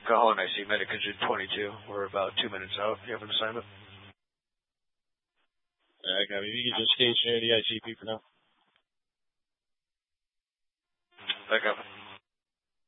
Cajon, I see medic engine 22. We're about 2 minutes out. You have an assignment? Okay, maybe you can just station near the ICP for now. Back up.